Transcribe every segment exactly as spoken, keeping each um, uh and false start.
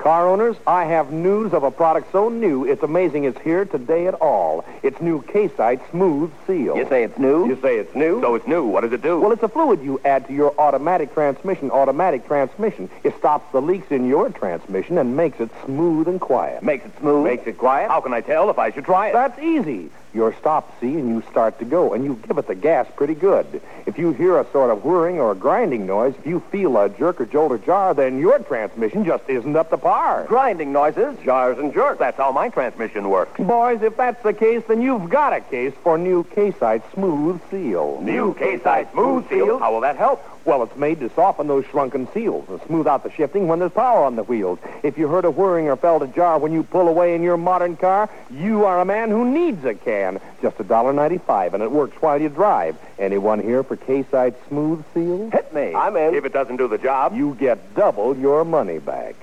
Car owners, I have news of a product so new, it's amazing it's here today at all. It's new K-Site Smooth Seal. You say it's new? You say it's new? So it's new. What does it do? Well, it's a fluid you add to your automatic transmission. Automatic transmission. It stops the leaks in your transmission and makes it smooth and quiet. Makes it smooth? Makes it quiet? How can I tell if I should try it? That's easy. Your stop, see, and you start to go, and you give it the gas pretty good. If you hear a sort of whirring or a grinding noise, if you feel a jerk or jolt or jar, then your transmission just isn't up to par. Grinding noises, jars and jerks. That's how my transmission works. Boys, if that's the case, then you've got a case for new K-Site Smooth Seal. New K-Site Smooth Seal? How will that help? Well, it's made to soften those shrunken seals and smooth out the shifting when there's power on the wheels. If you heard a whirring or felt a jar when you pull away in your modern car, you are a man who needs a can. Just a dollar ninety-five, and it works while you drive. Anyone here for K-Site Smooth Seal? Hit me. I'm in. If it doesn't do the job, you get double your money back.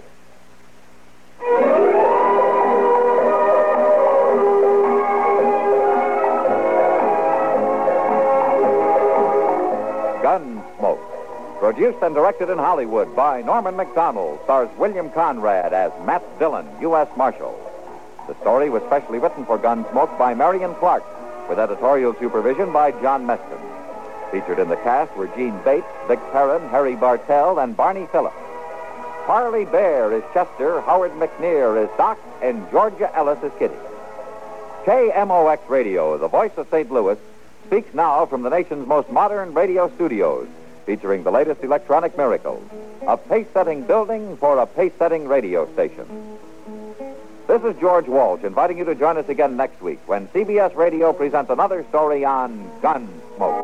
Gunsmoke. Produced and directed in Hollywood by Norman Macdonald, stars William Conrad as Matt Dillon, U S Marshal. The story was specially written for Gunsmoke by Marion Clark, with editorial supervision by John Meston. Featured in the cast were Gene Bates, Vic Perrin, Harry Bartell, and Barney Phillips. Parley Bear is Chester, Howard McNear is Doc, and Georgia Ellis is Kitty. K M O X Radio, the voice of Saint Louis, speaks now from the nation's most modern radio studios, featuring the latest electronic miracles. A pace-setting building for a pace-setting radio station. This is George Walsh inviting you to join us again next week when C B S Radio presents another story on Gunsmoke.